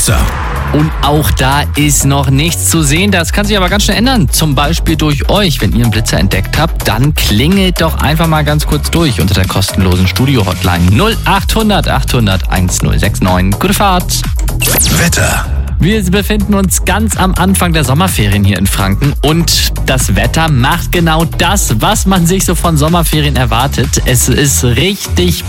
Blitzer. Und auch da ist noch nichts zu sehen. Das kann sich aber ganz schnell ändern. Zum Beispiel durch euch. Wenn ihr einen Blitzer entdeckt habt, dann klingelt doch einfach mal ganz kurz durch unter der kostenlosen Studio-Hotline 0800 800 1069. Gute Fahrt. Wetter. Wir befinden uns ganz am Anfang der Sommerferien hier in Franken und das Wetter macht genau das, was man sich so von Sommerferien erwartet. Es ist richtig